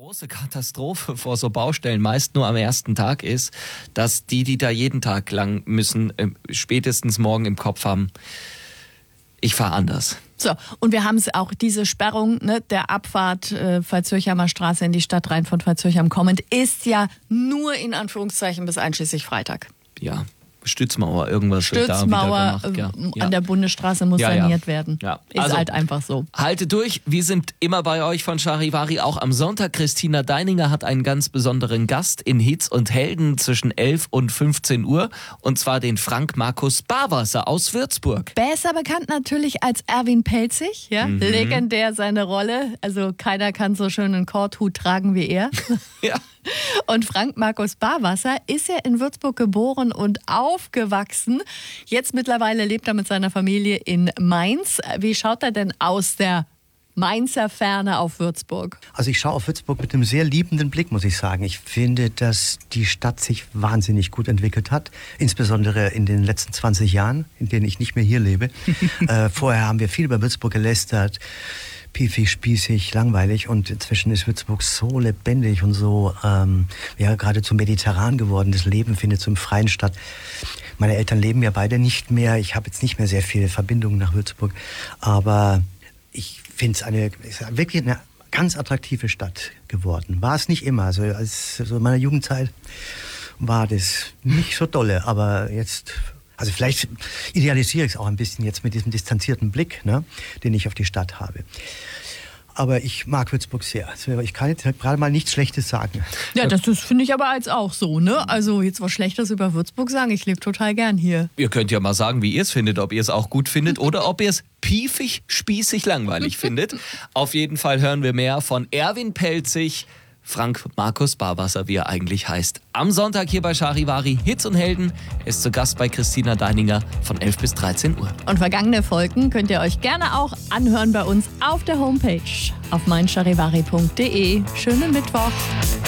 große Katastrophe vor so Baustellen meist nur am ersten Tag ist, dass die da jeden Tag lang müssen, spätestens morgen im Kopf haben, ich fahre anders. So, und wir haben es auch, diese Sperrung der Abfahrt Pfalz-Zürchheimer Straße in die Stadt rein von Pfalz-Zürchheim kommend ist ja nur in Anführungszeichen bis einschließlich Freitag. Ja. Stützmauer, irgendwas Stützmauer wird da wieder an der Bundesstraße muss saniert werden. Ja. Ist Also, halt einfach so. Haltet durch, wir sind immer bei euch von Charivari, auch am Sonntag. Christina Deininger hat einen ganz besonderen Gast in Hitz und Helden zwischen 11 und 15 Uhr. Und zwar den Frank Markus Barwasser aus Würzburg. Besser bekannt natürlich als Erwin Pelzig. Ja? Legendär seine Rolle. Also keiner kann so schön einen Korthut tragen wie er. Ja. Und Frank Markus Barwasser ist ja in Würzburg geboren und aufgewachsen. Jetzt mittlerweile lebt er mit seiner Familie in Mainz. Wie schaut er denn aus der Mainzer Ferne auf Würzburg? Also ich schaue auf Würzburg mit einem sehr liebenden Blick, muss ich sagen. Ich finde, dass die Stadt sich wahnsinnig gut entwickelt hat. Insbesondere in den letzten 20 Jahren, in denen ich nicht mehr hier lebe. Vorher haben wir viel über Würzburg gelästert. Piefig, spießig, langweilig, und inzwischen ist Würzburg so lebendig und so geradezu mediterran geworden. Das Leben findet so im Freien statt. Meine Eltern leben ja beide nicht mehr. Ich habe jetzt nicht mehr sehr viele Verbindungen nach Würzburg, aber ich finde es wirklich eine ganz attraktive Stadt geworden. War es nicht immer. Also in meiner Jugendzeit war das nicht so dolle, aber jetzt... Also vielleicht idealisiere ich es auch ein bisschen jetzt mit diesem distanzierten Blick, den ich auf die Stadt habe. Aber ich mag Würzburg sehr. Also ich kann jetzt gerade mal nichts Schlechtes sagen. Ja, das finde ich aber jetzt auch so, ne? Also jetzt was Schlechtes über Würzburg sagen, ich lebe total gern hier. Ihr könnt ja mal sagen, wie ihr es findet, ob ihr es auch gut findet oder ob ihr es piefig, spießig, langweilig findet. Auf jeden Fall hören wir mehr von Erwin Pelzig, Frank Markus Barwasser, wie er eigentlich heißt. Am Sonntag hier bei Charivari, Hitz und Helden. Er ist zu Gast bei Christina Deininger von 11 bis 13 Uhr. Und vergangene Folgen könnt ihr euch gerne auch anhören bei uns auf der Homepage auf meincharivari.de. Schönen Mittwoch.